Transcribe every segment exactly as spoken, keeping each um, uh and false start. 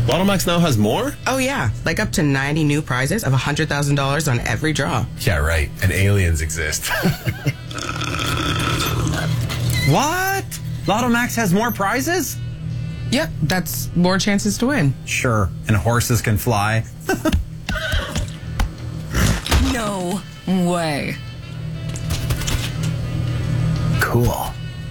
LottoMax now has more? Oh, yeah. Like up to ninety new prizes of one hundred thousand dollars on every draw. Yeah, right. And aliens exist. What? LottoMax has more prizes? Yep, that's more chances to win. Sure, and horses can fly. No way. Cool.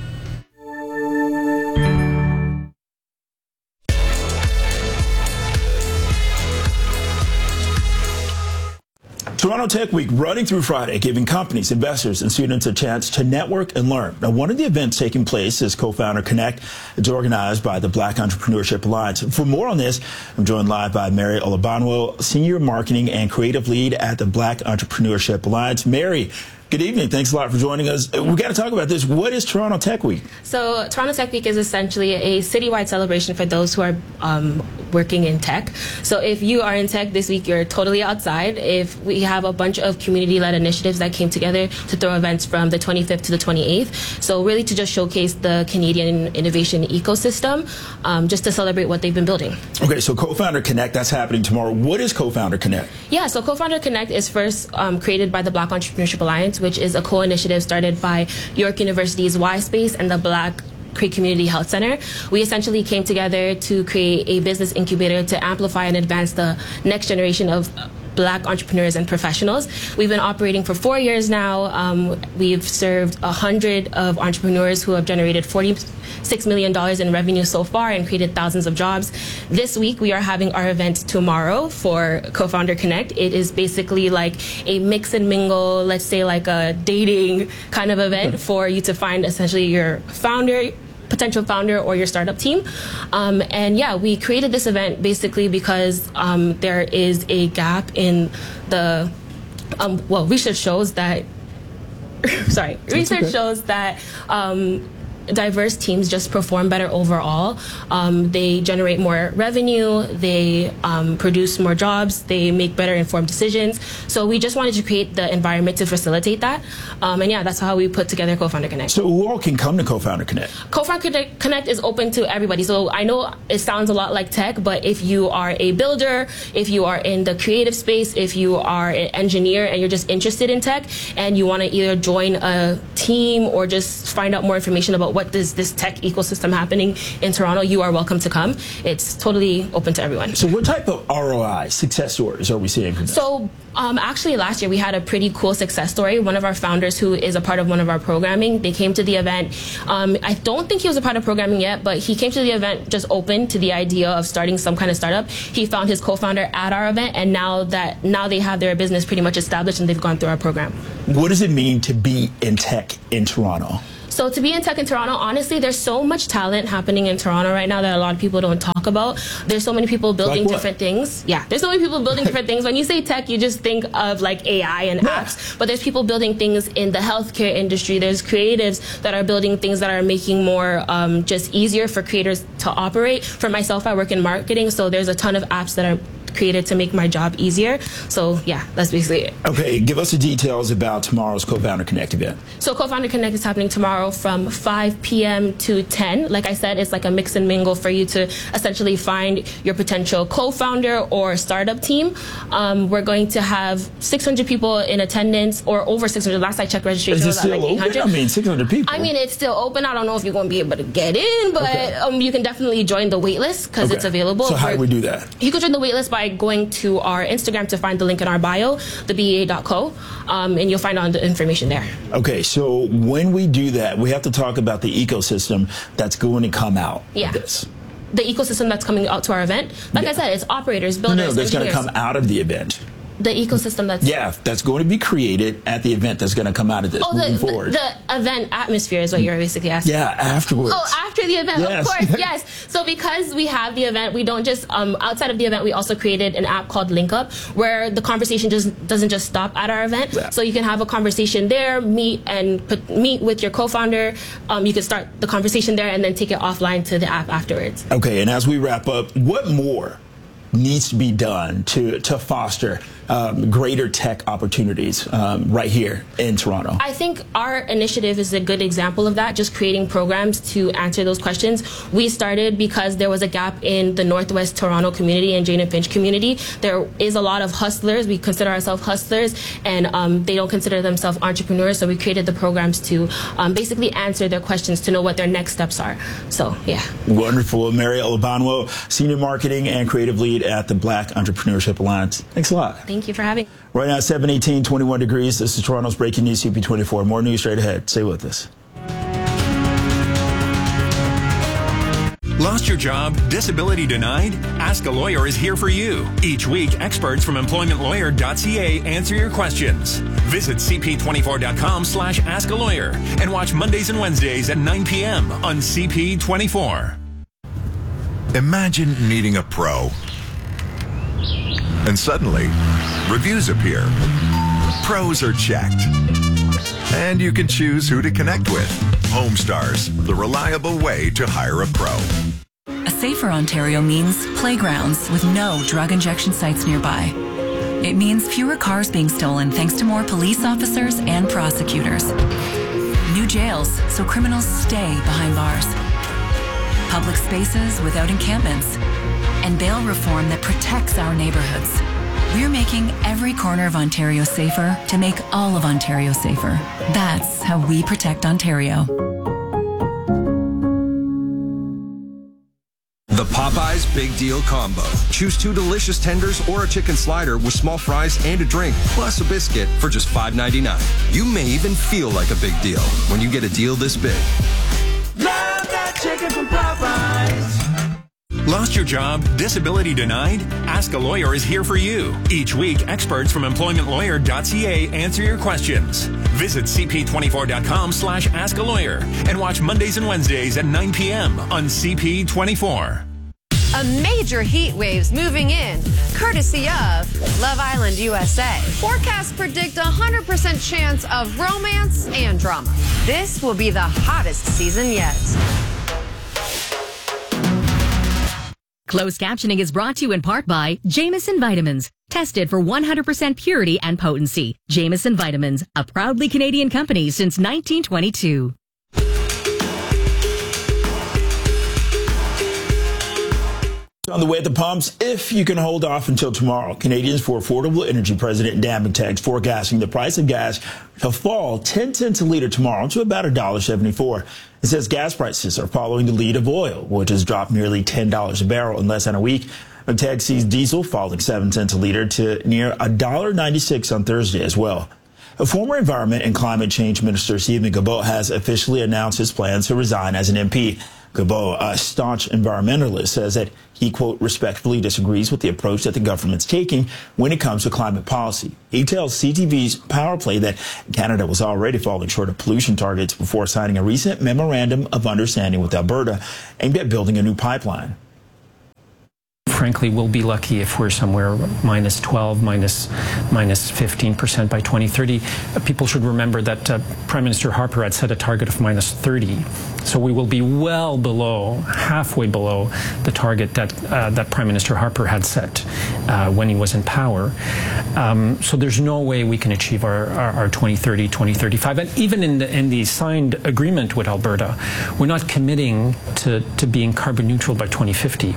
Toronto Tech Week running through Friday, giving companies, investors, and students a chance to network and learn. Now, one of the events taking place is Co-Founder Connect. It's organized by the Black Entrepreneurship Alliance. For more on this, I'm joined live by Mary Olabanwo, Senior Marketing and Creative Lead at the Black Entrepreneurship Alliance. Mary, good evening. Thanks a lot for joining us. We've got to talk about this. What is Toronto Tech Week? So Toronto Tech Week is essentially a citywide celebration for those who are um, working in tech. So if you are in tech this week, you're totally outside. If we have a bunch of community-led initiatives that came together to throw events from the twenty-fifth to the twenty-eighth. So really to just showcase the Canadian innovation ecosystem, um, just to celebrate what they've been building. Okay, so Co-Founder Connect, that's happening tomorrow. What is Co-Founder Connect? Yeah, so Co-Founder Connect is first um, created by the Black Entrepreneurship Alliance, which is a co-initiative started by York University's Y Space and the Black Creek Community Health Center. We essentially came together to create a business incubator to amplify and advance the next generation of Black entrepreneurs and professionals. We've been operating for four years now. Um, we've served a hundred of entrepreneurs who have generated forty-six million dollars in revenue so far and created thousands of jobs. This week, we are having our event tomorrow for Co-Founder Connect. It is basically like a mix and mingle, let's say like a dating kind of event for you to find essentially your founder, potential founder, or your startup team. Um, and yeah, we created this event basically because um, there is a gap in the, um, well, research shows that, sorry, That's research okay. shows that um, diverse teams just perform better overall. Um, they generate more revenue, they um, produce more jobs, they make better informed decisions. So we just wanted to create the environment to facilitate that. Um, and yeah, that's how we put together Co-Founder Connect. So who all can come to Co-Founder Connect? Co-Founder Connect is open to everybody. So I know it sounds a lot like tech, but if you are a builder, if you are in the creative space, if you are an engineer and you're just interested in tech and you want to either join a team or just find out more information about what is this tech ecosystem happening in Toronto, you are welcome to come. It's totally open to everyone. So what type of R O I, success stories, are we seeing from this? So um, actually last year we had a pretty cool success story. One of our founders who is a part of one of our programming, they came to the event. Um, I don't think he was a part of programming yet, but he came to the event just open to the idea of starting some kind of startup. He found his co-founder at our event, and now that now they have their business pretty much established and they've gone through our program. What does it mean to be in tech in Toronto? So to be in tech in Toronto, honestly, there's so much talent happening in Toronto right now that a lot of people don't talk about. There's so many people building like different things. Yeah, there's so many people building different things. When you say tech, you just think of like A I and yeah. apps, but there's people building things in the healthcare industry. There's creatives that are building things that are making more um, just easier for creators to operate. For myself, I work in marketing, so there's a ton of apps that are created to make my job easier. So yeah, that's basically it. Okay, give us the details about tomorrow's Co-Founder Connect event. So Co-Founder Connect is happening tomorrow from five p m to ten. Like I said, it's like a mix and mingle for you to essentially find your potential co-founder or startup team. Um, we're going to have six hundred people in attendance, or over six hundred. Last I checked, registration Is it was at still like eight hundred. open? I mean, six hundred people. I mean, it's still open. I don't know if you're going to be able to get in, but okay. um, you can definitely join the waitlist because okay. it's available. So how do we do that? You can join the waitlist by going to our Instagram to find the link in our bio, the B E A dot co, um, and you'll find all the information there. Okay, so when we do that, we have to talk about the ecosystem that's going to come out yeah. of this. The ecosystem that's coming out to our event. Like yeah. I said, it's operators, builders, No, no that's going to come out of the event. The ecosystem that's... Yeah, that's going to be created at the event that's going to come out of this oh, moving the, forward. The, the event atmosphere is what you're basically asking. Yeah, afterwards. Oh, after the event, yes. of course, yes. So because we have the event, we don't just... Um, outside of the event, we also created an app called LinkUp, where the conversation just doesn't just stop at our event. Yeah. So you can have a conversation there, meet and put, meet with your co-founder. Um, you can start the conversation there and then take it offline to the app afterwards. Okay, and as we wrap up, what more needs to be done to, to foster um, greater tech opportunities um, right here in Toronto? I think our initiative is a good example of that, just creating programs to answer those questions. We started because there was a gap in the Northwest Toronto community and Jane and Finch community. There is a lot of hustlers. We consider ourselves hustlers, and um, they don't consider themselves entrepreneurs, so we created the programs to um, basically answer their questions, to know what their next steps are. So, yeah. Wonderful. Mary Olabanwo, Senior Marketing and Creative Lead at the Black Entrepreneurship Alliance. Thanks a lot. Thank you for having me. Right now, seven eighteen, twenty-one degrees. This is Toronto's Breaking News, C P twenty-four. More news straight ahead. Stay with us. Lost your job? Disability denied? Ask a Lawyer is here for you. Each week, experts from employment lawyer dot c a answer your questions. Visit c p twenty-four dot com slash ask a lawyer and watch Mondays and Wednesdays at nine p m on C P twenty-four. Imagine meeting a pro, and suddenly, reviews appear. Pros are checked, and you can choose who to connect with. Homestars, the reliable way to hire a pro. A safer Ontario means playgrounds with no drug injection sites nearby. It means fewer cars being stolen thanks to more police officers and prosecutors. New jails so criminals stay behind bars. Public spaces without encampments. And bail reform that protects our neighborhoods. We're making every corner of Ontario safer to make all of Ontario safer. That's how we protect Ontario. The Popeyes Big Deal Combo. Choose two delicious tenders or a chicken slider with small fries and a drink, plus a biscuit for just five ninety-nine. You may even feel like a big deal when you get a deal this big. Love that chicken from Popeyes. Lost your job? Disability denied? Ask a Lawyer is here for you. Each week, experts from employment lawyer dot c a answer your questions. Visit c p twenty-four dot com slash ask a lawyer and watch Mondays and Wednesdays at nine p m on C P twenty-four. A major heat wave's moving in, courtesy of Love Island U S A. Forecasts predict a one hundred percent chance of romance and drama. This will be the hottest season yet. Closed captioning is brought to you in part by Jameson Vitamins, tested for one hundred percent purity and potency. Jameson Vitamins, a proudly Canadian company since nineteen twenty-two. On the way at the pumps, if you can hold off until tomorrow, Canadians for Affordable Energy President Dan McTeague's forecasting the price of gas to fall ten cents a liter tomorrow to about one dollar seventy-four. It says gas prices are following the lead of oil, which has dropped nearly ten dollars a barrel in less than a week. McTeague sees diesel falling seven cents a liter to near one dollar ninety-six on Thursday as well. A former Environment and Climate Change Minister Steven Guilbeault has officially announced his plans to resign as an M P. Guilbeault, a staunch environmentalist, says that he, quote, respectfully disagrees with the approach that the government's taking when it comes to climate policy. He tells C T V's Power Play that Canada was already falling short of pollution targets before signing a recent memorandum of understanding with Alberta aimed at building a new pipeline. Frankly, we'll be lucky if we're somewhere minus twelve, minus, minus fifteen percent by twenty thirty. Uh, people should remember that uh, Prime Minister Harper had set a target of minus thirty. So we will be well below, halfway below the target that uh, that Prime Minister Harper had set uh, when he was in power. Um, so there's no way we can achieve our, our, our twenty thirty, twenty thirty-five. And even in the, in the signed agreement with Alberta, we're not committing to, to being carbon neutral by twenty fifty.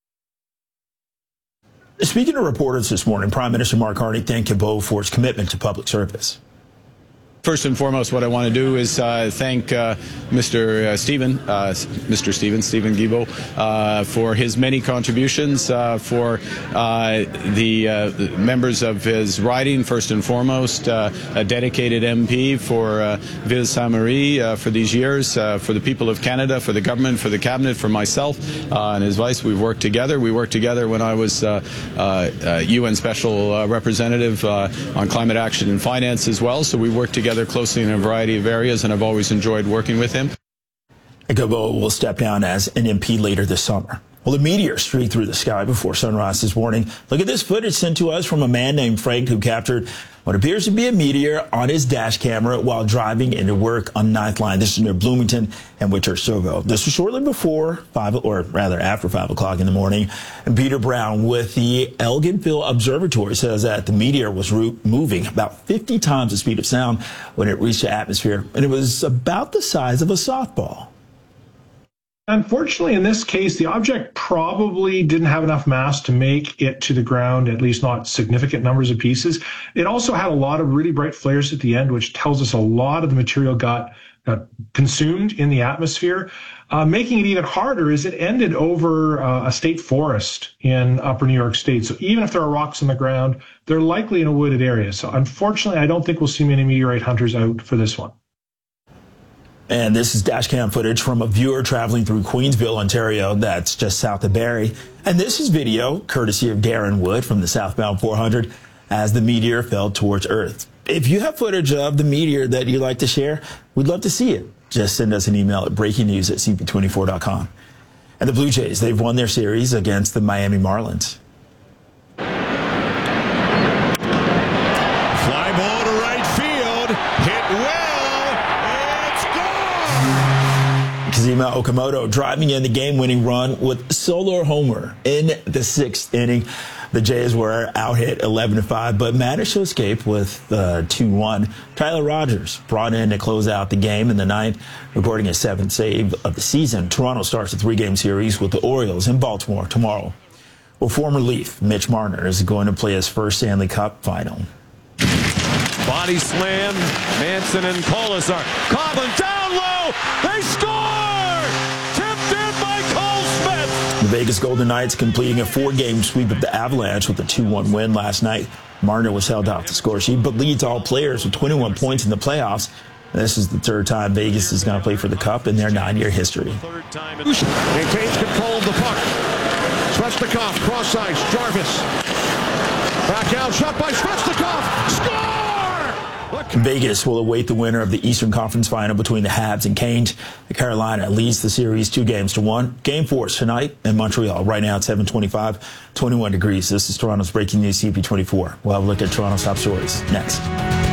Speaking to reporters this morning, Prime Minister Mark Carney thanked Guilbeault for his commitment to public service. First and foremost, what I want to do is uh, thank uh, Mister Uh, Stephen, uh, Mister Stephen, Stephen Guilbeault, uh, for his many contributions, uh, for uh, the uh, members of his riding, first and foremost, uh, a dedicated M P for uh, Ville Sainte-Marie uh, for these years, uh, for the people of Canada, for the government, for the cabinet, for myself uh, and his vice. We've worked together. We worked together when I was uh, uh, uh, U N Special uh, Representative uh, on climate action and finance as well. So we worked together closely in a variety of areas, and I've always enjoyed working with him. Guilbeault will step down as an M P later this summer. Well, the meteor streaked through the sky before sunrise this morning. Look at this footage sent to us from a man named Frank who captured what appears to be a meteor on his dash camera while driving into work on ninth line. This is near Bloomington and Winter-Sogo. This was shortly before five, or rather after five o'clock in the morning. And Peter Brown with the Elginville Observatory says that the meteor was moving about fifty times the speed of sound when it reached the atmosphere, and it was about the size of a softball. Unfortunately, in this case, the object probably didn't have enough mass to make it to the ground, at least not significant numbers of pieces. It also had a lot of really bright flares at the end, which tells us a lot of the material got, got consumed in the atmosphere. Uh, making it even harder is it ended over uh, a state forest in upper New York State. So even if there are rocks on the ground, they're likely in a wooded area. So unfortunately, I don't think we'll see many meteorite hunters out for this one. And this is dash cam footage from a viewer traveling through Queensville, Ontario. That's just south of Barrie. And this is video courtesy of Darren Wood from the Southbound four hundred as the meteor fell towards Earth. If you have footage of the meteor that you'd like to share, we'd love to see it. Just send us an email at breaking news at c p twenty-four dot com. And the Blue Jays, they've won their series against the Miami Marlins. Fly ball to right field. Hit well. It's gone. Kazuma Okamoto driving in the game-winning run with solo homer in the sixth inning. The Jays were out hit eleven to five, but managed to escape with uh, two one. Tyler Rogers brought in to close out the game in the ninth, recording his seventh save of the season. Toronto starts a three-game series with the Orioles in Baltimore tomorrow. Well, former Leaf Mitch Marner is going to play his first Stanley Cup final. Body slam, Manson and Colasar. Coughlin down low. They score! The Vegas Golden Knights completing a four-game sweep of the Avalanche with a two one win last night. Marner was held off the score sheet, but leads all players with twenty-one points in the playoffs. This is the third time Vegas is going to play for the Cup in their nine-year history. Maintains control of the puck. Svechnikov, cross ice, Jarvis. Back out, shot by Svechnikov. Score! Vegas will await the winner of the Eastern Conference Final between the Habs and Canes. The Carolina leads the series two games to one. Game four is tonight in Montreal. Right now it's seven twenty-five, twenty-one degrees. This is Toronto's Breaking News C P twenty-four. We'll have a look at Toronto's top stories next.